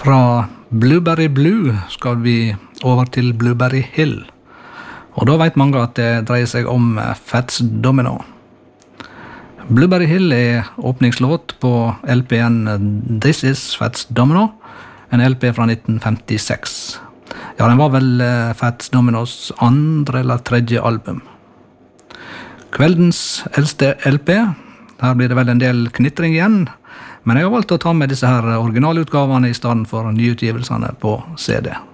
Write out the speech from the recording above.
Fra Blueberry Blue skal vi over til Blueberry Hill. Og da vet mange at det dreier seg om Fats Domino. Blueberry Hill er åpningslåt på LPN This Is Fats Domino, en LP fra 1956. Ja, den var vel Fats Dominos andre eller tredje album. Kveldens eldste LP, her blir det vel en del knitring igjen, men jeg har valgt å ta med disse her originalutgavene i stedet for nyutgivelsene på CD.